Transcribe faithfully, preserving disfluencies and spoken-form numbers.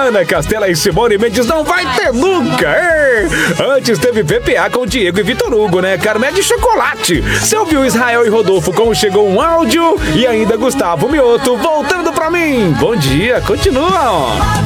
Ana Castela e Simone Mendes não vai ter nunca. É. Antes teve P P A com Diego e Vitor Hugo, né? Carmé de chocolate. Você ouviu Israel e Rodolfo como chegou um áudio? E ainda Gustavo Mioto voltando pra mim. Bom dia, continua.